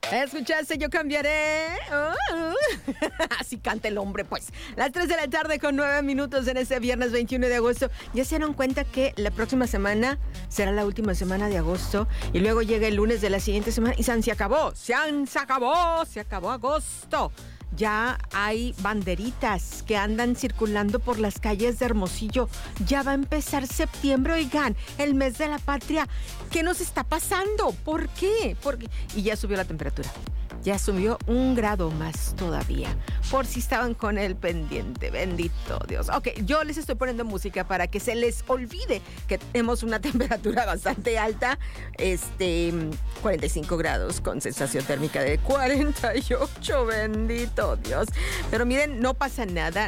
¿Escuchaste? Yo cambiaré. Así canta el hombre, pues. Las 3 de la tarde con 9 minutos en este viernes 21 de agosto. ¿Ya se dieron cuenta que la próxima semana será la última semana de agosto? Y luego llega el lunes de la siguiente semana y se acabó. Se acabó agosto. Ya hay banderitas que andan circulando por las calles de Hermosillo. Ya va a empezar septiembre, oigan, el mes de la patria. ¿Qué nos está pasando? ¿Por qué? Y ya subió la temperatura. Ya subió 1 grado más todavía. Por si estaban con el pendiente. Bendito Dios. Ok, yo les estoy poniendo música para que se les olvide que tenemos una temperatura bastante alta. 45 grados con sensación térmica de 48. Bendito Dios. Pero miren, no pasa nada.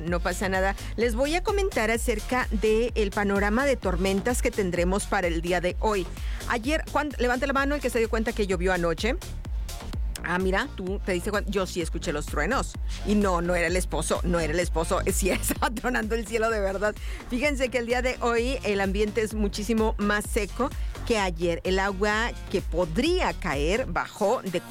Les voy a comentar acerca del panorama de tormentas que tendremos para el día de hoy. Ayer, levante la mano el que se dio cuenta que llovió anoche. Ah, mira, tú te diste cuenta. Yo sí escuché los truenos. Y no era el esposo. Sí, estaba tronando el cielo de verdad. Fíjense que el día de hoy el ambiente es muchísimo más seco que ayer. El agua que podría caer bajó de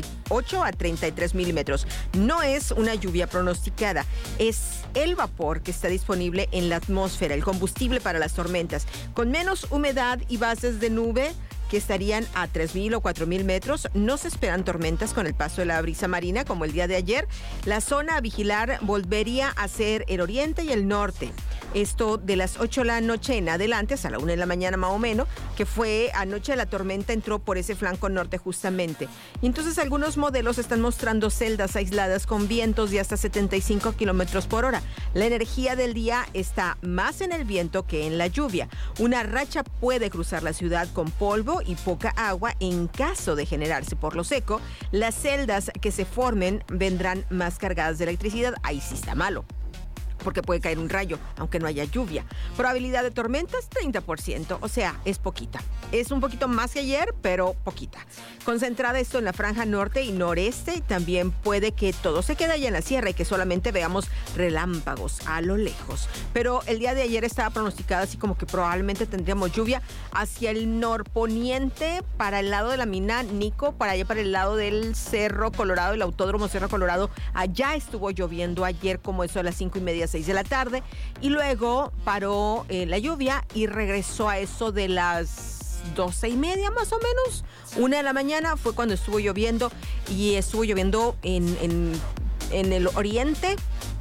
48 a 33 milímetros. No es una lluvia pronosticada. Es el vapor que está disponible en la atmósfera, el combustible para las tormentas. Con menos humedad y bases de nube que estarían a 3,000 o 4,000 metros. No se esperan tormentas con el paso de la brisa marina como el día de ayer. La zona a vigilar volvería a ser el oriente y el norte. Esto de las 8 de la noche en adelante, hasta la 1 de la mañana más o menos, que fue anoche la tormenta entró por ese flanco norte justamente. Y entonces algunos modelos están mostrando celdas aisladas con vientos de hasta 75 kilómetros por hora. La energía del día está más en el viento que en la lluvia. Una racha puede cruzar la ciudad con polvo y poca agua en caso de generarse por lo seco. Las celdas que se formen vendrán más cargadas de electricidad. Ahí sí está malo, porque puede caer un rayo, aunque no haya lluvia. Probabilidad de tormentas, 30%, o sea, es poquita. Es un poquito más que ayer, pero poquita. Concentrada esto en la franja norte y noreste, también puede que todo se quede allá en la sierra y que solamente veamos relámpagos a lo lejos. Pero el día de ayer estaba pronosticada así como que probablemente tendríamos lluvia hacia el norponiente, para el lado de la mina Nico, para allá para el lado del Cerro Colorado, el Autódromo Cerro Colorado. Allá estuvo lloviendo ayer como eso a las 5:30, 6 de la tarde, y luego paró la lluvia y regresó a eso de las 12:30 más o menos. 1 de la mañana fue cuando estuvo lloviendo, y estuvo lloviendo en el oriente.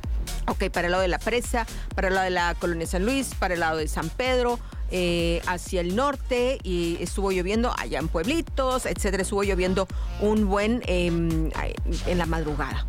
Ok, para el lado de la presa, para el lado de la Colonia San Luis, para el lado de San Pedro, hacia el norte, y estuvo lloviendo allá en Pueblitos, etcétera. Estuvo lloviendo un buen en la madrugada.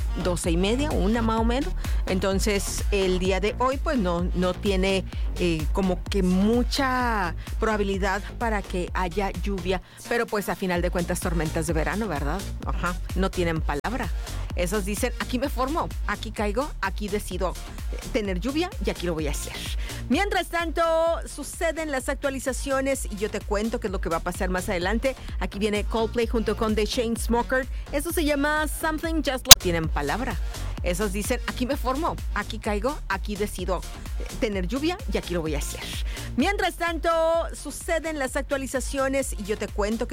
12:30, 1 más o menos. Entonces el día de hoy pues no tiene como que mucha probabilidad para que haya lluvia, pero pues a final de cuentas tormentas de verano, ¿verdad? Ajá, no tienen palabra. Esos dicen, aquí me formo, aquí caigo, aquí decido tener lluvia y aquí lo voy a hacer. Mientras tanto, suceden las actualizaciones y yo te cuento qué es lo que va a pasar más adelante. Aquí viene Coldplay junto con The Chainsmokers. Eso se llama Something Just Like. Tienen palabra. Esos dicen, aquí me formo, aquí caigo, aquí decido tener lluvia y aquí lo voy a hacer. Mientras tanto, suceden las actualizaciones y yo te cuento que